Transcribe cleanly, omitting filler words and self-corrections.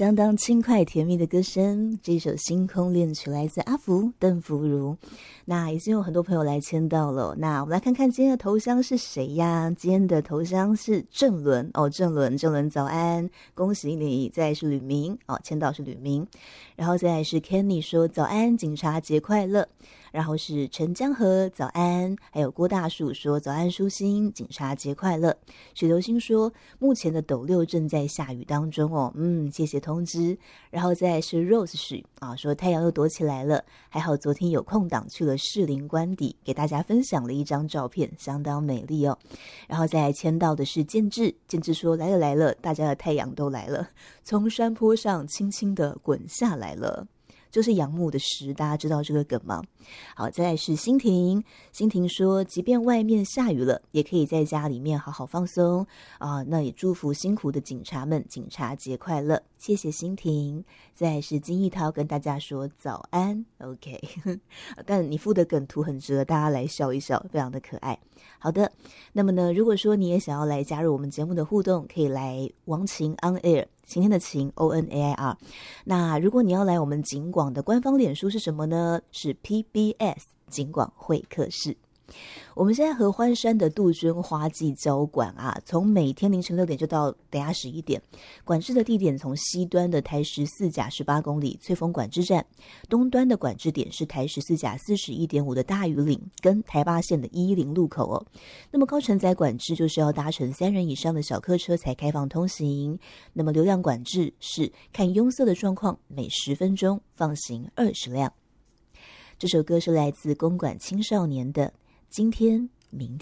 相当轻快甜蜜的歌声，这一首《星空恋曲》来自阿福邓福如。那已经有很多朋友来签到了，那我们来看看今天的头像是谁呀？今天的头像是郑伦哦，郑伦早安，恭喜你！再来是吕明哦，签到是吕明，然后再来是 Kenny 说早安，警察节快乐。然后是陈江河早安，还有郭大树说早安舒心，警察节快乐。水流星说目前的斗六正在下雨当中哦，谢谢通知。然后再来是 Rose 许啊，说太阳又躲起来了，还好昨天有空档去了士林官邸，给大家分享了一张照片，相当美丽哦。然后再来签到的是建志说来了，大家的太阳都来了，从山坡上轻轻的滚下来了。就是杨牧的诗，大家知道这个梗吗？好，再来是欣婷说即便外面下雨了，也可以在家里面好好放松啊。那也祝福辛苦的警察们，警察节快乐，谢谢欣婷。再来是金一涛跟大家说早安 OK 但你附的梗图很值得大家来笑一笑，非常的可爱。好的，那么呢，如果说你也想要来加入我们节目的互动，可以来王晴 on air，晴天的晴 ONAIR。 那如果你要来我们警广的官方脸书是什么呢？是 PBS 警广会客室。我们现在合欢山的杜鹃花季交管啊，从每天凌晨6点就到等下11点，管制的地点从西端的台14甲18公里翠峰管制站，东端的管制点是台14甲41.5的大屿岭跟台八线的110路口哦。那么高承载管制就是要搭乘3人以上的小客车才开放通行，那么流量管制是看拥塞的状况，每10分钟放行20辆。这首歌是来自公馆青少年的今天明天。